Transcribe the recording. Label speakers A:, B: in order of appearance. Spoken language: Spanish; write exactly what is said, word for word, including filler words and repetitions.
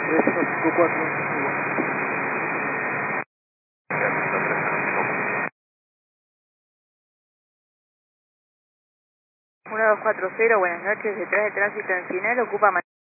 A: Delta cinco cuatro.
B: uno dos cuatro cero, buenas noches, detrás de tránsito en final, ocupa